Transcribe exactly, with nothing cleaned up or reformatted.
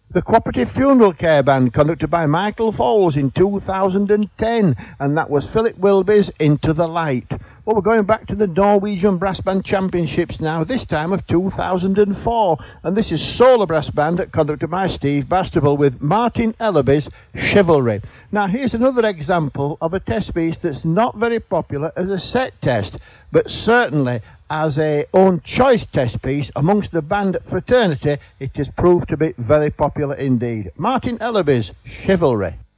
The Cooperative Funeral Care Band, conducted by Michael Foles in two thousand ten, and that was Philip Wilby's Into the Light. Well, we're going back to the Norwegian Brass Band Championships now, this time of two thousand four, and this is Solar Brass Band, conducted by Steve Bastable with Martin Ellaby's Chivalry. Now, here's another example of a test piece that's not very popular as a set test, but certainly as a own choice test piece amongst the band fraternity, it has proved to be very popular indeed. Martin Ellaby's Chivalry.